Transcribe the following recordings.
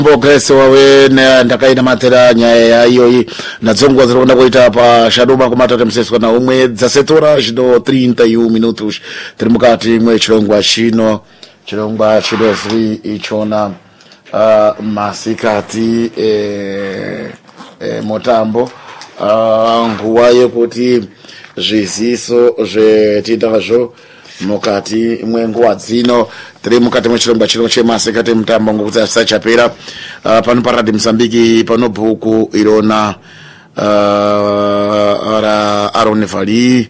Progreso wawe ndakaina matera nyaya iyo nadzongo zirona kuita pa shaduma kumatata mseswa na umwe dzasetora zvido 31 minutos tiri mukati mwe chirongwa chino chidozwi ichona masikati motambo nguwa yekuti zviziso zvetidazvo mukati mwenguwa dzino tiri mukati mwechirongwa chino chemasikati mutambo ngokuti asachapera pano paradi Mozambique pano bhuku irona Aaron Vali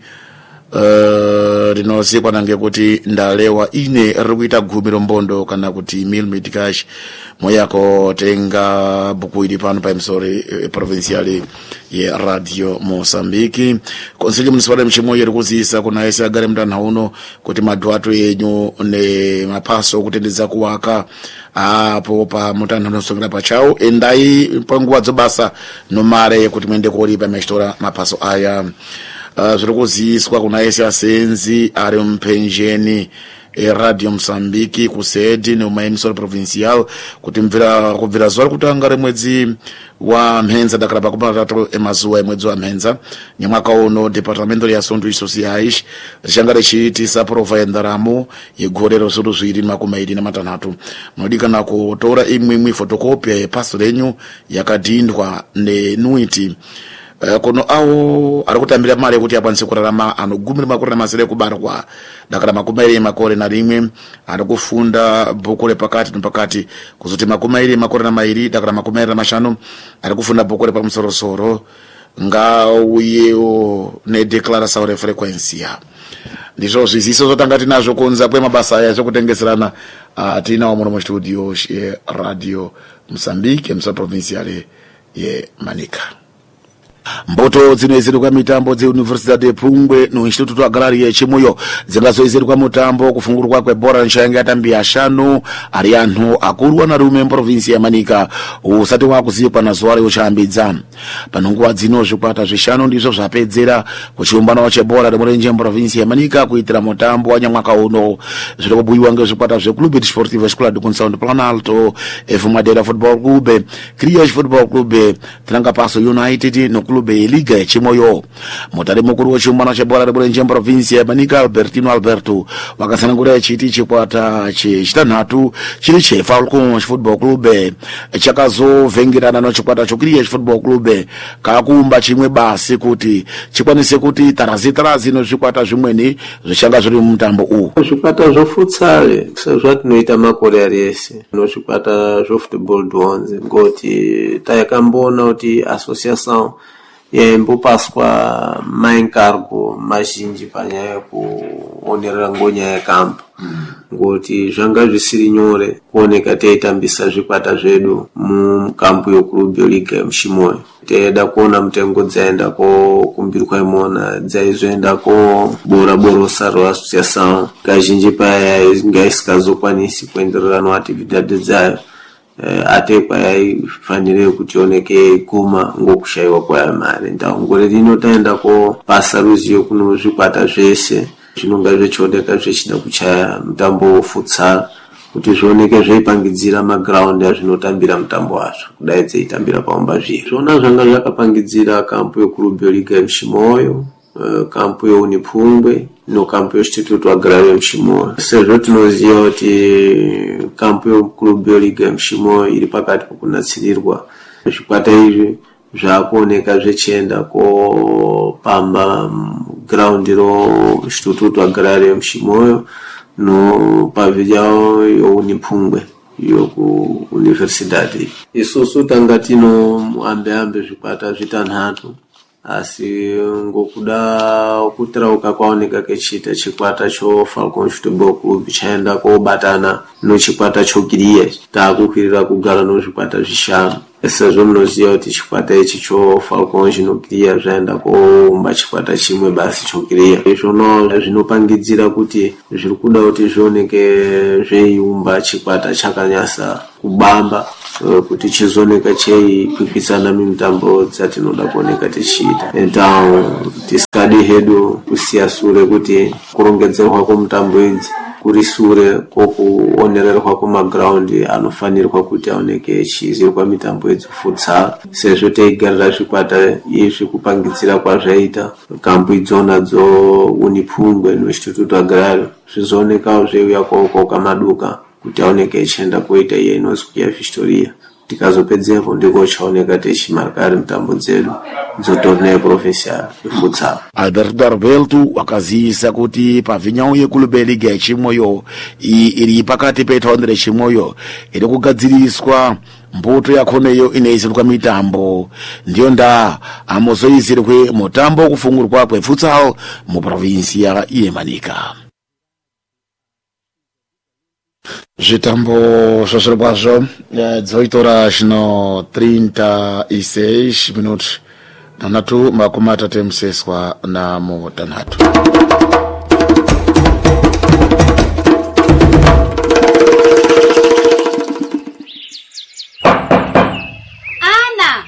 rinozivikanwa ngekuti ndalewa ine riri kuita gumi rombondo kana kuti Milmed Cash moyako tenga bhuku iri pano paemisori provinciale yeRadio Mozambique. Konsili municipal mchimoyo rikuziisa kuna ese agare mtana uno kuti madwato yenyu nemapaso kutendedza kuwaka apo pa mutana unosongera pachao endai panguwa dzobasa nomare kuti muende koripa mashtora mapaso aya. Zviri kuziiswa kuna ese asenzi ari mpenjeni Radio Mozambique kusedi nemaemisori provincial kuti kubvira zuva rekutanga remwedzi wa Mhenza dakara pakuma tatu emazuwa emwedzi wa Mhenza nyamwaka uno departamento ya Sonto Sociais richanga richiitisa prova yendaramo yegorero zuru zviri makumairi namatanhatu munodikana kutora imwe fotokopia yepaso renyu yakadhindwa nenuiti kono awo arikutambira mari yekuti akwanise kurarama anogumira makore namasere kubarwa dakara makumairi makore na rimwe arikufunda bhuku repakati nepakati kuzoti makumairi makore na mairi dakara makumairi na mashanu arikufunda bhuku repamusorosoro ngauyewo nedeclaração de frequência. Ndizvo zviziso zotanga tinazvo kunza kwemabasa aya zvekutengeserana tinawo muno mustudio Radio Mozambique emisori provinciale yeManica. Mboto dzinoizirwa mitambo dzeuniversity yePungwe noInstituto Agraria yeChimoyo dzingazoizirwa mutambo kufungurwa kwebhora nshange atambi ashanu ari anhu akuru anarume province yeManica usati wakuzipa na zuwa reuchambidza panonguwa dzino zvikwata zvishanu ndizvo zvapedzera kuchiumbano chebhora remurenje province yeManica kuitira mutambo wanyamwaka uno zviri kubhuyiwa ngezvikwata zveClube Desportivo Escola do Conselho Planalto Madeira Football Club Crias Football Club Tranga Passo United no Clube Liga yeChimoyo. Mutare mukuru wechiumbano chebhora remurenje province yeManica Albertino Alberto wakasanangura chiti chikwata chechitanhatu chiri cheFalcons Football Club chakazovhengerana nochikwata choCrias Football Club kakumba chimwe basi kuti chikwanise kuti tarazitarazi nozvikwata zvimweni zvichanga zviri mumutambo uwu. Zvikwata zvofutsal sezvatinoita makore ari ese nozvikwata zvofootball donze ngoti tayakambona kuti association yaimbopaswa maencargo mazhinji panyaya yekuonerera ngonyaya yekampu ngoti zvanga zvisiri nyore kuoneka teitambisa zvikwata zvedu mukampu yokurubio liga yeMuchimoyo. Teida kuona mutengo dzaendako kumbirwa imona dzaizoendako borosa roassociation kazhinji paya inga isikazokwanisi kuenderera noactivity dzayo atekwa yaifanire kuti oneke kuma ngokushayiwa kwayo mari. Ngore rino taenda ko basa ruziyo kuno zvikwata zvese zvinonga zvichioneka zvichida kuchaya mutambo wofutsal kuti zvioneke zveipangidzira maground azvinotambira mutambo wazvo kudai dzeitambira paomba zviri. Zvona zvanga zvakapangidzira kampu yokurubio liga yeMuchimoyo, kampu yeUnipungwe nokampu yeInstituto Agrario yeMuchimoyo. Sezvo tinoziva kuti kampu yokurubio liga yeMuchimoyo iri pakati pokunatsirirwa zvikwata izvi zvakuoneka zvichienda kopamba ground roInstituto Agrario yeMuchimoyo no pavilion yeUnipungwe yoku universidade. Isusu tanga tino ambe zvikwata zvitanhatu asi ngokuda kutrauka kwaoneka kechita chikwata cho Falcons Football Club chaenda kobatana nochikwata choCrias takukwirira kugara nozvikwata zvishanu. Sezvo munoziva kuti chikwata ichi cho Falcons noCrias zvaenda koumba chikwata chimwe basi choCrias. Izvona zvinopangidzira kuti zviri kuda kuti zvioneke zveiumba chikwata chakanyasa kubamba kuti chizoneka cheikwikwisana mitambo dzatinoda kuoneka tichiita. Então tisikadi hedu kusiya sure kuti kurongedzerwa kwomutambo idzi kurisure kokuonererwa kumaground anofanirwa kuti aoneke chizirwa mitambo yedzofutsal sezvo teigarira zvikwata izvi kupangidzira kwazvaita kampu idzona dzo unipfungwe nochitutu agrario zvizoonekawo zveuya koko kamaduka kuti aoneke chienda kuita iye inozwi ya Victoria tikazopedzepo ndiko chaoneka techimarikari mitambo dzedu dzotorneyo provincial futsal. Alberto Arbeltu wakaziisa kuti pavinyawo yekulube liga yechimoyo iri pakati pe800 chimoyo iri kugadziriswa mbuto yakhoneyo inoizirwa mitambo ndiyo nda amozoizirwe mutambo kufungurwa kwefutsal mu provincia yeManika. Zvitambo zvazviri kwazvo 8:36 minutos nanatu makumata temseswa na motanatu. Ana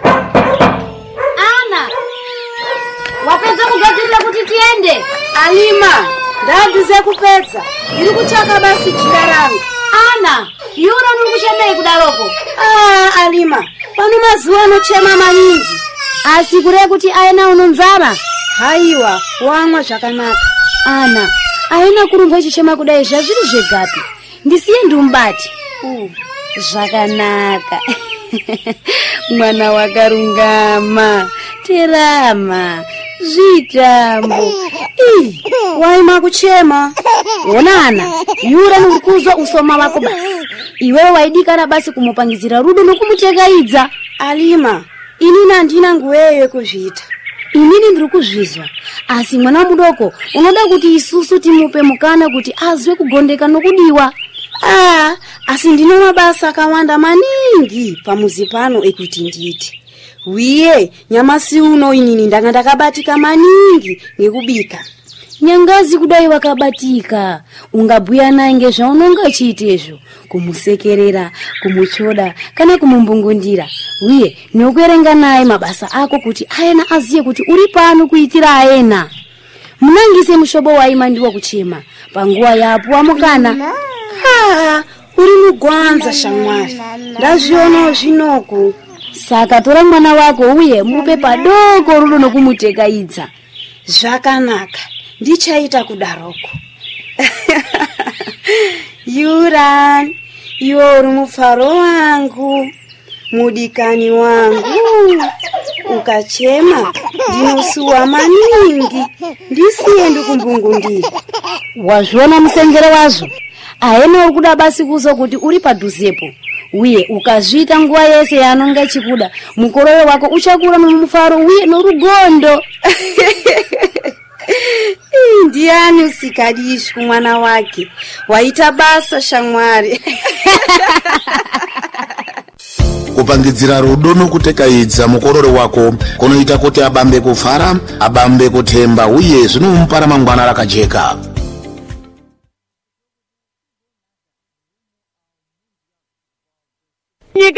wapedza kugadzirira kuti tiende? Alima ndabize kupedza iri kuchaka basi jira rangu. Ana yura uri kuchemei kudaroko? Alima pano mazuwa anochema maningi asi kure kuti aina unonzara. Haiwa wamwa zvakanaka. Ana aina kurumba chichema kudai zvazviri zvegapi? Ndisiye ndiumbati. Zvakanaka. Mwana wakarungama terama zvitambo waima kuchema. Onana yura nurikuzwa usoma wako basi. Iwewe waidikana basi kumupangizira rudo nokumuchekaidza. Alima inina ndina nguweyo kuzvita. Inini ndiri kuzvizwa asi mwana mudoko unoda kuti isusu timupe mukana kuti azwe kugondeka nokudiwa. Asi ndino mabasa akawanda maningi pamuzi pano ekuti nditi. Wiye nyamasi uno inini ndanga ndakabatika maningi ngekubika. Nyangazi kudai wakabatika ungabhuya naye ngezvaunonga chiitezvo, kumusekerera, kumuchoda kana kumumbungundira. Wiye nokuerenga naye mabasa ako kuti ayena aziye kuti uri pano kuitira ayena. Munangise mushobo waima ndiwa kuchema panguwa yapo wamukana. Uri mugwanza shamwari ndazviona zvinoko. Saka tora mwana wako uye mupe padoko rudo nokumutekaidza. Zvakanaka ndichaita kudaroko. Yuran iwe uri mupfaro wangu mudikani wangu. Ukachema ndinosuwa maningi ndisiye ndikumbungundira. Wazviona musenzero wazvo aena uri kuda basi kuzo kuti uri padhuzepo. Uye ukazvita nguwa yese yanonga chikuda mukoroyo wako uchakura mumufaro uye norugondo. Ndiani usikadishi kumwana wake waita basa shamwari. Kupangidzira rudo nokutekaidza mukororo wako kunoita kuti abambe kufara, abambe kutemba uye zvinomupa ramangwana rakajeka.